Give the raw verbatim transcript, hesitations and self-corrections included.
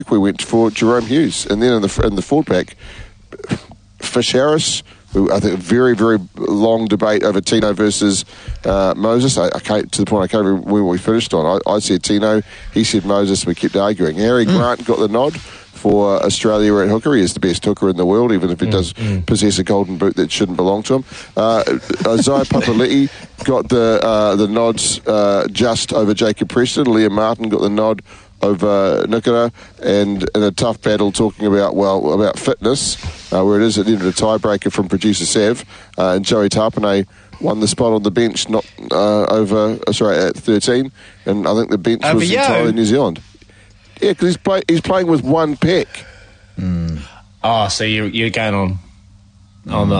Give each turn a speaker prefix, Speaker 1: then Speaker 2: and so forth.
Speaker 1: we went for Jerome Hughes. And then in the in the forward pack, Fish Harris, who I think a very, very long debate over Tino versus uh, Moses. I, I can't, to the point I can't remember when we finished on. I, I said Tino, he said Moses, we kept arguing. Harry mm. Grant got the nod for Australia at hooker. He is the best hooker in the world, even if he mm, does mm. possess a golden boot that shouldn't belong to him. Uh, Isaiah Papali'i got the uh, the nods uh, just over Jacob Preston. Liam Martin got the nod over Nikora, and in a tough battle talking about, well, about fitness, uh, where it is at the end of the tiebreaker from producer Sav, uh, and Joey Tapine won the spot on the bench, not uh, over, uh, sorry, at thirteen, and I think the bench
Speaker 2: over
Speaker 1: was
Speaker 2: Yo.
Speaker 1: entirely New Zealand. Yeah, because he's, play, he's playing with one pack.
Speaker 2: Mm. Oh, so you're, you're going on on the